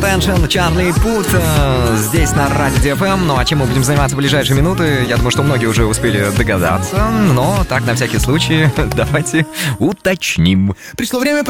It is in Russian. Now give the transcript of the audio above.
Attention, Чарли Пут здесь на Радио ДФМ. Ну а чем мы будем заниматься в ближайшие минуты, я думаю, что многие уже успели догадаться. Но так, на всякий случай, давайте уточним. Пришло время